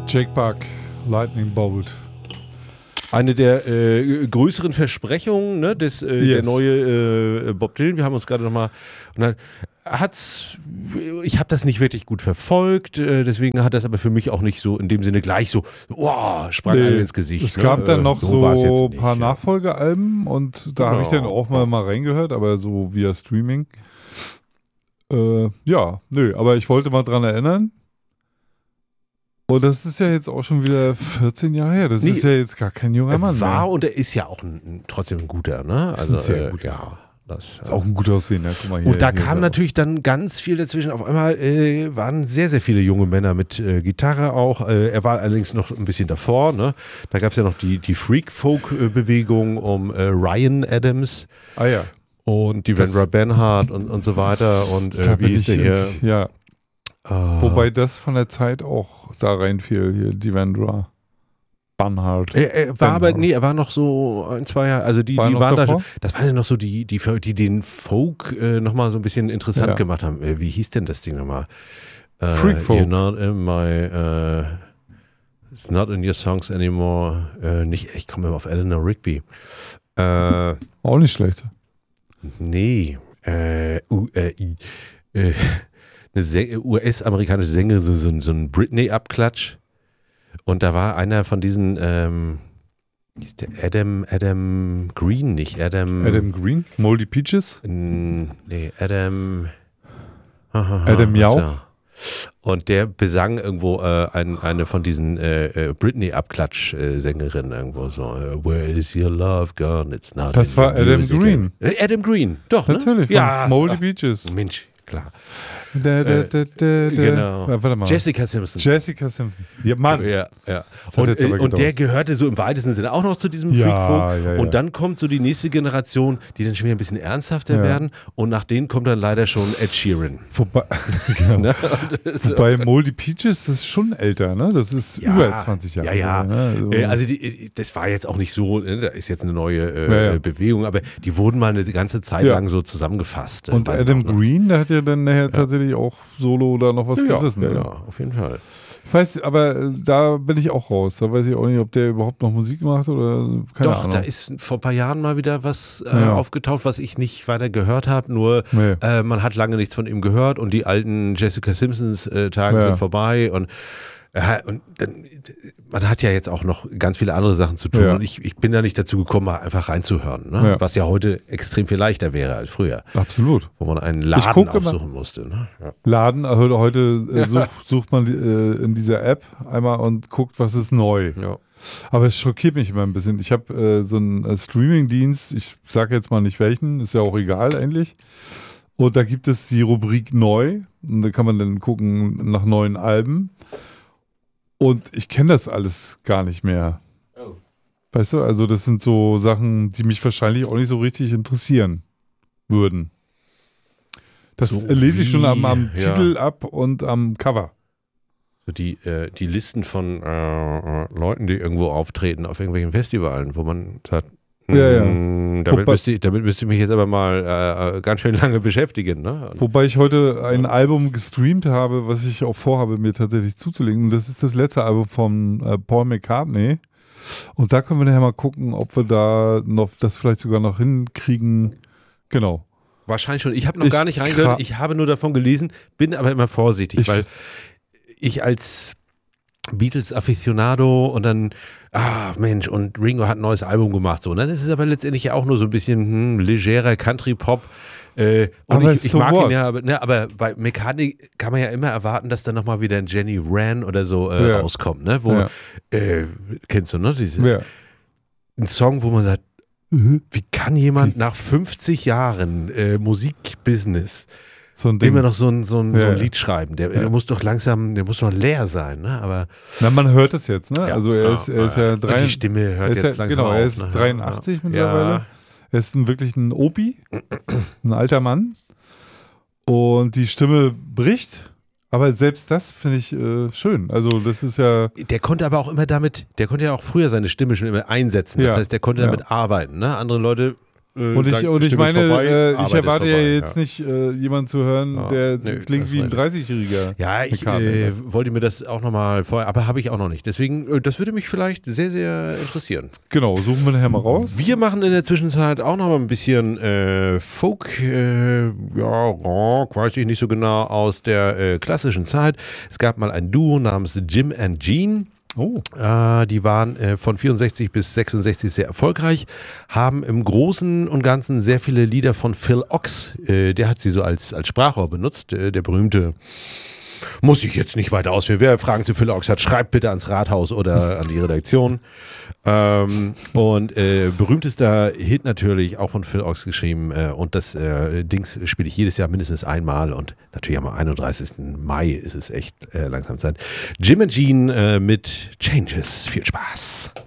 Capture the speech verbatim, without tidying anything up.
Jake Buck, Lightning Bolt. Eine der äh, größeren Versprechungen, ne, des, äh, yes. der neue äh, Bob Dylan. Wir haben uns gerade nochmal. Hat's, ich habe das nicht wirklich gut verfolgt, äh, deswegen hat das aber für mich auch nicht so in dem Sinne gleich so, wow, sprang nee, ins Gesicht. Es gab ne? dann noch äh, so, so ein paar nicht, Nachfolgealben und da genau. habe ich dann auch mal, mal reingehört, aber so via Streaming. Äh, ja, nö, aber ich wollte mal dran erinnern. Und das ist ja jetzt auch schon wieder vierzehn Jahre her. Das nee, ist ja jetzt gar kein junger Mann. Er war mehr. Und er ist ja auch ein, trotzdem ein guter, ne? Also, ist ein sehr äh, guter. Ja. Das ist auch ein guter Aussehen, ja. Guck mal hier. Und da hier kam natürlich dann ganz viel dazwischen. Auf einmal äh, waren sehr, sehr viele junge Männer mit äh, Gitarre auch. Äh, er war allerdings noch ein bisschen davor. Ne? Da gab es ja noch die, die Freak-Folk-Bewegung um äh, Ryan Adams. Ah ja. Und die Vendra Benhart und, und so weiter. Und äh, wie ist der hier? Ja. Uh, Wobei das von der Zeit auch da reinfiel, hier, die Vendra. Banhart. Er, er war aber, nee, er war noch so ein, zwei Jahre, also die, war die waren davor? da, das waren ja noch so die, die, die den Folk äh, nochmal so ein bisschen interessant ja. gemacht haben. Äh, wie hieß denn das Ding nochmal? Äh, Freak Folk. You're not in my, uh, it's not in your songs anymore. Äh, nicht, ich komme immer auf Eleanor Rigby. Äh, Auch nicht schlecht. Nee. Äh, uh, äh, äh, eine U S-amerikanische Sängerin, so, so, so ein Britney-Abklatsch. Und da war einer von diesen, ähm, hieß der Adam, Adam Green, nicht Adam. Adam Green? Moldy Peaches? Nee, Adam. Adam Jauch? Und der besang irgendwo äh, ein, eine von diesen äh, Britney-Abklatsch-Sängerinnen irgendwo so. Uh, Where is your love gone? It's not. Das war Adam music. Green. Adam Green, doch. Natürlich, ne? Ja. Moldy Peaches. Mensch. Klar. Da, da, da, da, da. Genau. Ja, warte mal. Jessica Simpson. Jessica Simpson. Ja, Mann. Ja, ja. Und, und der gehörte so im weitesten Sinne auch noch zu diesem ja, Freak-Folk. Ja, ja. Und dann kommt so die nächste Generation, die dann schon wieder ein bisschen ernsthafter ja. werden. Und nach denen kommt dann leider schon Ed Sheeran. Vorbei. Genau. Wobei Moldy Peaches, das ist schon älter, ne? Das ist ja, über zwanzig Jahre. Ja, ja. Ne? Also, also die, das war jetzt auch nicht so, ne? Da ist jetzt eine neue äh, ja, Bewegung, aber die wurden mal eine ganze Zeit lang so zusammengefasst. Und Adam Green, der hat ja dann nachher tatsächlich auch solo da noch was ja, gerissen. Ja, ja, auf jeden Fall. Ich weiß, aber da bin ich auch raus. Da weiß ich auch nicht, ob der überhaupt noch Musik macht oder keine Doch, Ahnung. Da ist vor ein paar Jahren mal wieder was äh, ja. aufgetaucht, was ich nicht weiter gehört habe. Nur nee. äh, man hat lange nichts von ihm gehört und die alten Jessica Simpsons äh, Tage ja. sind vorbei und Ja, und dann, man hat ja jetzt auch noch ganz viele andere Sachen zu tun ja. und ich, ich bin da nicht dazu gekommen, mal einfach reinzuhören, ne? Ja. Was ja heute extrem viel leichter wäre als früher. Absolut. Wo man einen Laden aufsuchen musste. Ne? Ja. Laden, also heute äh, such, sucht man äh, in dieser App einmal und guckt, was ist neu. Ja. Aber es schockiert mich immer ein bisschen. Ich habe äh, so einen äh, Streaming-Dienst, ich sage jetzt mal nicht welchen, ist ja auch egal eigentlich. Und da gibt es die Rubrik Neu und da kann man dann gucken nach neuen Alben. Und ich kenne das alles gar nicht mehr. Oh. Weißt du, also das sind so Sachen, die mich wahrscheinlich auch nicht so richtig interessieren würden. Das so lese ich schon am, am ja. Titel ab und am Cover. So die, äh, die Listen von äh, Leuten, die irgendwo auftreten auf irgendwelchen Festivalen, wo man sagt, ja, ja. Damit, müsste ich, damit müsste ich mich jetzt aber mal äh, ganz schön lange beschäftigen. Ne? Wobei ich heute ein ja. Album gestreamt habe, was ich auch vorhabe, mir tatsächlich zuzulegen. Und das ist das letzte Album von äh, Paul McCartney. Und da können wir nachher mal gucken, ob wir da noch das vielleicht sogar noch hinkriegen. Genau. Wahrscheinlich schon. Ich habe noch ich gar nicht reingehört. Ich habe nur davon gelesen, bin aber immer vorsichtig, ich weil ich als Beatles-Aficionado und dann, ah Mensch, und Ringo hat ein neues Album gemacht. So. Und dann ist es aber letztendlich ja auch nur so ein bisschen hm, legerer Country-Pop. Äh, und aber ich, ich so mag what? ihn ja, aber, ne, aber bei McCartney kann man ja immer erwarten, dass dann nochmal wieder ein Jenny Wren oder so äh, ja. rauskommt. Ne? Wo, ja. äh, kennst du, ne? Diese, ja. Ein Song, wo man sagt, mhm. wie kann jemand nach fünfzig Jahren äh, Musikbusiness so ein Ding. immer noch so ein, so ein, ja. so ein Lied schreiben? Der, ja. der muss doch langsam, der muss doch leer sein, ne? Aber na, man hört es jetzt, ne? Ja. Also er ist, er ist ja, ja drei, die Stimme hört ist jetzt ja, langsam genau, auf. er ist ne? dreiundachtzig ja. mittlerweile. Ja. Er ist ein, wirklich ein Opi, ein alter Mann. Und die Stimme bricht. Aber selbst das finde ich äh, schön. Also das ist ja... Der konnte aber auch immer damit, der konnte ja auch früher seine Stimme schon immer einsetzen. Das ja. heißt, der konnte ja. damit arbeiten. Ne? Andere Leute Äh, und ich, sagen, und ich meine, vorbei, äh, ich erwarte vorbei, ja jetzt ja. nicht äh, jemanden zu hören, ja. der nee, klingt wie ein dreißigjähriger. Ja, ich äh, wollte mir das auch nochmal vorher, aber habe ich auch noch nicht. Deswegen, äh, das würde mich vielleicht sehr, sehr interessieren. Genau, suchen wir nachher mal raus. Wir machen in der Zwischenzeit auch noch mal ein bisschen äh, Folk, äh, ja, Rock, weiß ich nicht so genau, aus der äh, klassischen Zeit. Es gab mal ein Duo namens Jim and Jean. Oh. Äh, die waren äh, von vierundsechzig bis sechsundsechzig sehr erfolgreich, haben im Großen und Ganzen sehr viele Lieder von Phil Ochs, äh, der hat sie so als, als Sprachrohr benutzt, äh, der berühmte, muss ich jetzt nicht weiter ausführen, wer Fragen zu Phil Ochs hat, schreibt bitte ans Rathaus oder an die Redaktion. Ähm, und äh, berühmtester Hit natürlich, auch von Phil Ochs geschrieben, äh, und das äh, Dings spiele ich jedes Jahr mindestens einmal und natürlich am einunddreißigsten Mai ist es echt äh, langsam Zeit. Jim and Jean äh, mit Changes. Viel Spaß.